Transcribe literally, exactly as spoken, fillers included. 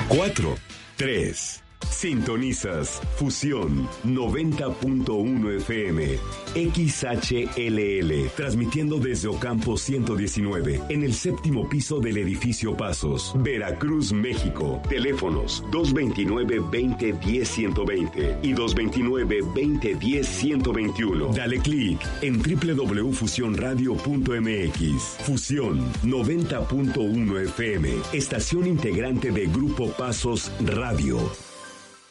cuatro, tres. Sintonizas Fusión noventa punto uno F M, X H L L, transmitiendo desde Ocampo ciento diecinueve, en el séptimo piso del edificio Pasos, Veracruz, México. Teléfonos dos veintinueve, veinte, diez, ciento veinte y dos veintinueve, veinte, diez, ciento veintiuno. Dale clic en doble u doble u doble u punto fusión radio punto m x. Fusión noventa punto uno F M, estación integrante de Grupo Pasos Radio.